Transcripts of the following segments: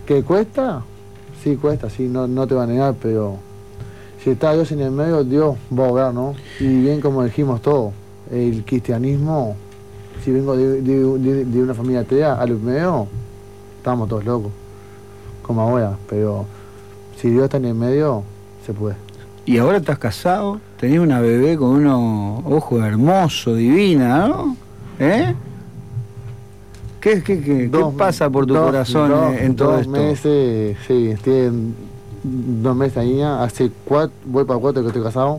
¿Que cuesta? Sí, cuesta, sí, no te va a negar, pero si está Dios en el medio, Dios va a obrar, ¿no? Y bien como dijimos todos, el cristianismo, si vengo de una familia atea, a lo primero, estamos todos locos, como ahora, pero si Dios está en el medio, se puede. Y ahora estás casado, tenés una bebé con unos ojos hermosos, divina, ¿no? ¿Eh? ¿Qué pasa por tu corazón en todo esto? 2 meses, sí, tienen 2 meses ahí, voy para 4 que estoy casado.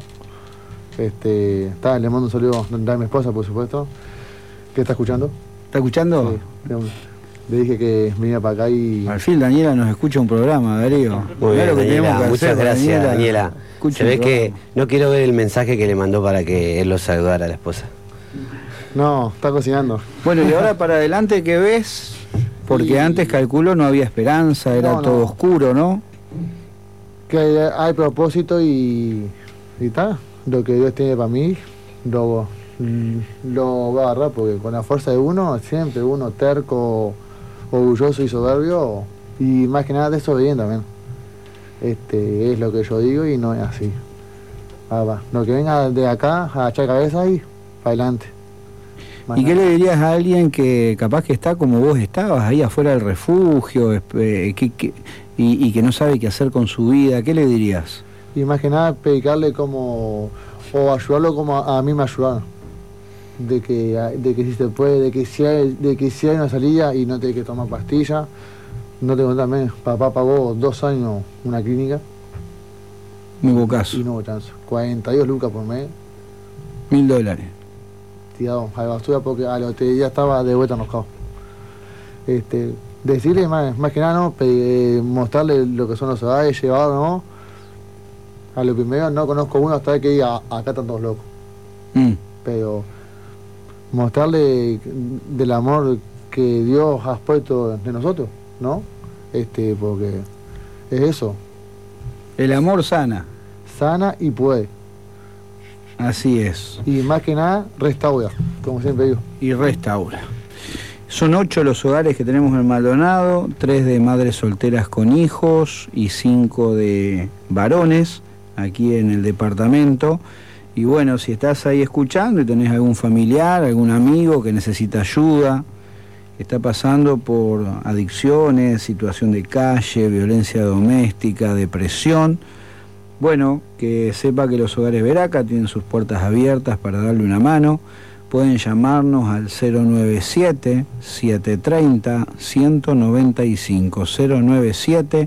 Le mando un saludo a mi esposa, por supuesto, que está escuchando. ¿Está escuchando? Sí, le dije que venía para acá y... Al fin Daniela nos escucha un programa, Darío. Muy bien, Daniela, muchas gracias, Daniela. Se ve que no quiero ver el mensaje que le mandó para que él lo saludara a la esposa. No, está cocinando. Bueno, y ahora para adelante, ¿qué ves? Porque antes, calculo, no había esperanza, era todo oscuro, ¿no? Que hay propósito y está. Lo que Dios tiene para mí, lo va a agarrar, porque con la fuerza de uno, siempre uno terco, orgulloso y soberbio, y más que nada desobediente también. Es lo que yo digo y no es así. Va. Lo que venga de acá, a echar cabeza y para adelante. ¿Y qué le dirías a alguien que capaz que está como vos estabas, ahí afuera del refugio, y que no sabe qué hacer con su vida? ¿Qué le dirías? Y más que nada predicarle o ayudarlo como a mí me ayudaron. De que si se puede, de que si hay una salida y no tenés que tomar pastillas. No te conté, papá pagó 2 años una clínica. No hubo caso. Y no hubo chance. 42 lucas por mes. $1000. Tirado a la basura porque a la hotelera estaba de vuelta enojado. Decirle más que nada, ¿no? Mostrarle lo que son los hogares, llevarlo, ¿no? A lo primero no conozco uno hasta que diga, acá están todos locos. Pero mostrarle del amor que Dios ha puesto de nosotros, ¿no? Porque es eso. El amor sana. Sana y puede. Así es. Y más que nada, restaura, como siempre digo. Y restaura. Son 8 los hogares que tenemos en Maldonado, 3 de madres solteras con hijos y 5 de varones aquí en el departamento. Y bueno, si estás ahí escuchando y tenés algún familiar, algún amigo que necesita ayuda, que está pasando por adicciones, situación de calle, violencia doméstica, depresión, bueno, que sepa que los hogares Veraca tienen sus puertas abiertas para darle una mano. Pueden llamarnos al 097-730-195,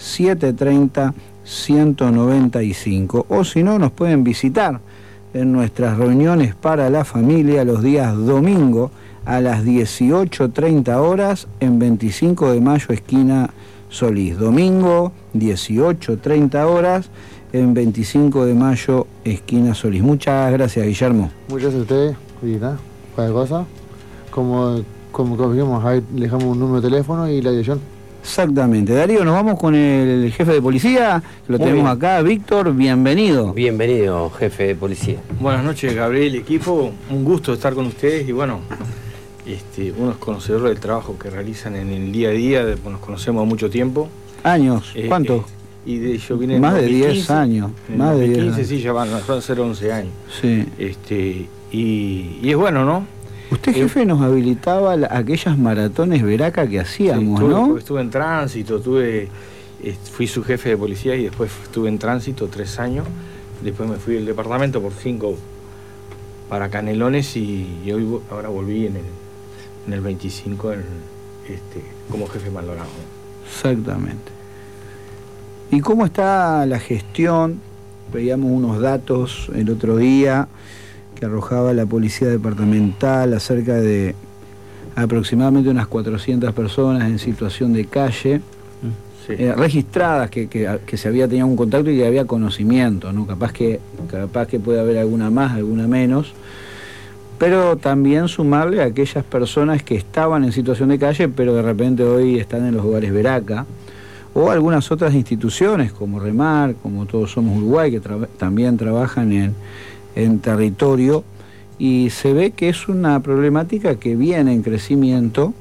097-730-195, o si no, nos pueden visitar en nuestras reuniones para la familia los días domingo a las 18:30 horas en 25 de mayo, esquina Solís. Domingo, 18:30 horas en 25 de mayo, esquina Solís. Muchas gracias, Guillermo. Muchas gracias a ustedes. Y nada, cualquier cosa, como dijimos, ahí le dejamos un número de teléfono y la dirección. Exactamente. Darío, nos vamos con el jefe de policía, lo tenemos acá. Víctor, bienvenido. Bienvenido, jefe de policía. Buenas noches, Gabriel, equipo. Un gusto estar con ustedes y bueno, uno es conocedor del trabajo que realizan en el día a día, nos conocemos mucho tiempo. ¿Años? ¿Cuánto? Yo vine más en 2015, de 10 años. En más 2015, de 10 años. Sí, ya van a ser 11 años. Sí. Y es bueno, ¿no? Usted, jefe, nos habilitaba aquellas maratones Veraca que hacíamos, sí, ¿no? Estuve en tránsito, fui su jefe de policía y después estuve en tránsito 3 años. Después me fui del departamento por 5 para Canelones y ahora volví en el 25 como jefe de Maldonado. Exactamente. ¿Y cómo está la gestión? Veíamos unos datos el otro día que arrojaba la policía departamental acerca de aproximadamente unas 400 personas en situación de calle, sí. Registradas, que se había tenido un contacto y que había conocimiento, ¿no? Capaz que puede haber alguna más, alguna menos, pero también sumarle a aquellas personas que estaban en situación de calle, pero de repente hoy están en los hogares Veraca, o algunas otras instituciones como Remar, como Todos Somos Uruguay, que también trabajan en territorio, y se ve que es una problemática que viene en crecimiento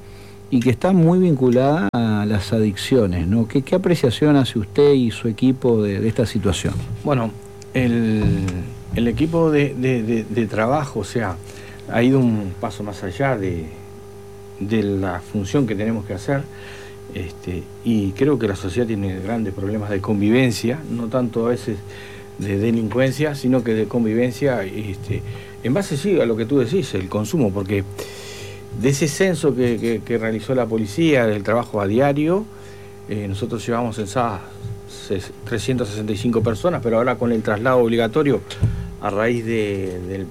y que está muy vinculada a las adicciones, ¿no? ¿Qué apreciación hace usted y su equipo de esta situación? Bueno, el equipo de trabajo, o sea, ha ido un paso más allá de la función que tenemos que hacer, y creo que la sociedad tiene grandes problemas de convivencia, no tanto a veces de delincuencia, sino que de convivencia, en base sí a lo que tú decís, el consumo, porque de ese censo que realizó la policía, del trabajo a diario, nosotros llevamos censadas 365 personas, pero ahora con el traslado obligatorio a raíz del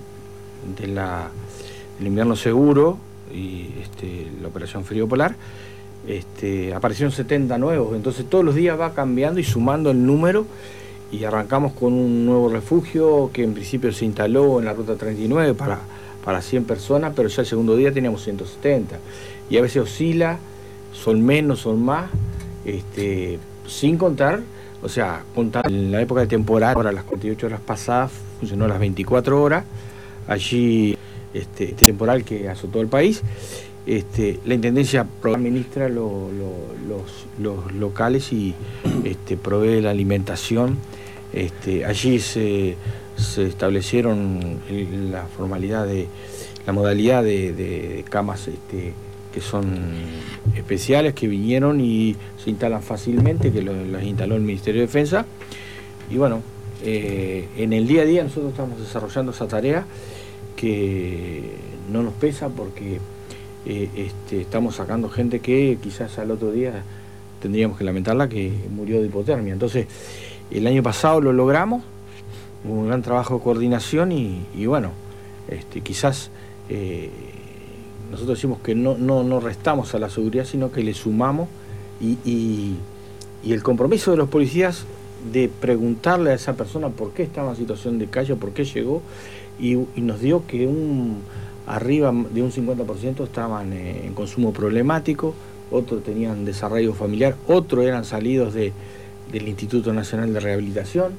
invierno seguro y la operación Frío Polar, aparecieron 70 nuevos, entonces todos los días va cambiando y sumando el número, y arrancamos con un nuevo refugio que en principio se instaló en la ruta 39 para 100 personas, pero ya el segundo día teníamos 170, y a veces oscila, son menos, son más, sin contar, o sea, contar en la época de temporada, ahora las 48 horas pasadas funcionó las 24 horas, allí temporal que azotó el país, la Intendencia administra los locales y provee la alimentación, allí se establecieron la modalidad de camas que son especiales, que vinieron y se instalan fácilmente, que las instaló el Ministerio de Defensa. Y bueno, en el día a día nosotros estamos desarrollando esa tarea que no nos pesa, porque estamos sacando gente que quizás al otro día tendríamos que lamentarla, que murió de hipotermia. Entonces, el año pasado lo logramos, hubo un gran trabajo de coordinación y bueno, quizás nosotros decimos que no restamos a la seguridad, sino que le sumamos, y el compromiso de los policías de preguntarle a esa persona por qué estaba en situación de calle, por qué llegó, y nos dio que arriba de un 50% estaban en consumo problemático, otros tenían desarraigo familiar, otros eran salidos del Instituto Nacional de Rehabilitación,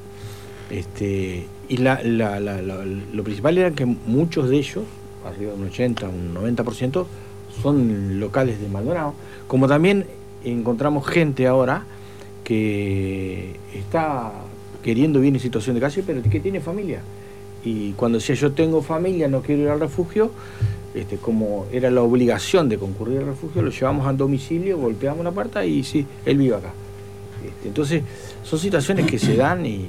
y lo principal era que muchos de ellos, arriba de un 80, un 90%, son locales de Maldonado, como también encontramos gente ahora que está queriendo vivir en situación de calle, pero que tiene familia. Y cuando decía yo tengo familia, no quiero ir al refugio, como era la obligación de concurrir al refugio, lo llevamos al domicilio, golpeamos la puerta y sí, él vive acá. Entonces, son situaciones que se dan y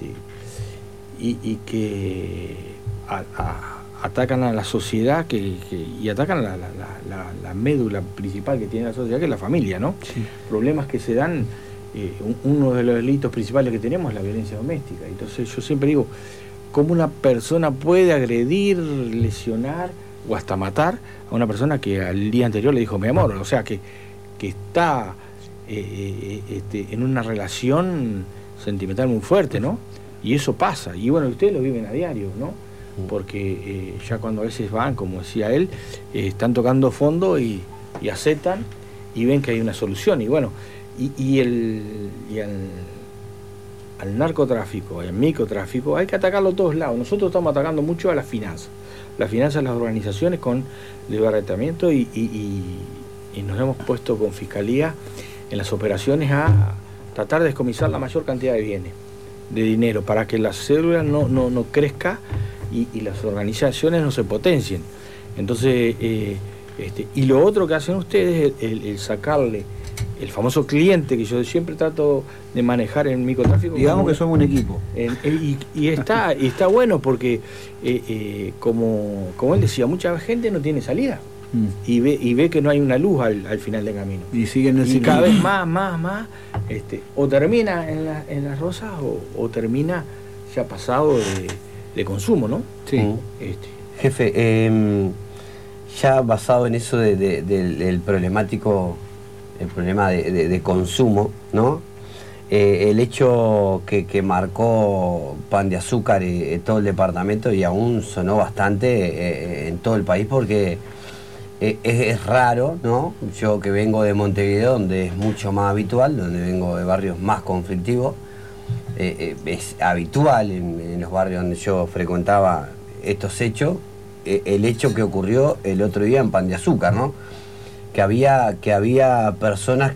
que atacan a la sociedad y atacan la médula principal que tiene la sociedad, que es la familia, ¿no? Sí. Problemas que se dan, uno de los delitos principales que tenemos es la violencia doméstica. Entonces yo siempre digo, ¿cómo una persona puede agredir, lesionar o hasta matar a una persona que al día anterior le dijo mi amor? O sea, que está en una relación sentimental muy fuerte, ¿no? Y eso pasa. Y bueno, ustedes lo viven a diario, ¿no? Porque ya cuando a veces van, como decía él, están tocando fondo y aceptan y ven que hay una solución. Y bueno, al narcotráfico, al microtráfico, hay que atacarlo a todos lados. Nosotros estamos atacando mucho a las finanzas de las organizaciones con desbaratamiento y nos hemos puesto con Fiscalía en las operaciones a tratar de descomisar la mayor cantidad de bienes, de dinero, para que la célula no crezca y las organizaciones no se potencien. Entonces, y lo otro que hacen ustedes es el sacarle el famoso cliente que yo siempre trato de manejar en microtráfico. Digamos que somos un equipo. Y está bueno porque, como él decía, mucha gente no tiene salida. Y ve que no hay una luz al final del camino. Y siguen el cada vez más, o termina en las rosas o termina ya pasado de consumo, ¿no? Sí. Jefe, ya basado en eso del problemático, el problema de consumo, ¿no? El hecho que marcó Pan de Azúcar todo el departamento y aún sonó bastante en todo el país, porque es raro, ¿no? Yo que vengo de Montevideo, donde es mucho más habitual, donde vengo de barrios más conflictivos, es habitual en los barrios donde yo frecuentaba estos hechos, el hecho que ocurrió el otro día en Pan de Azúcar, ¿no? que había personas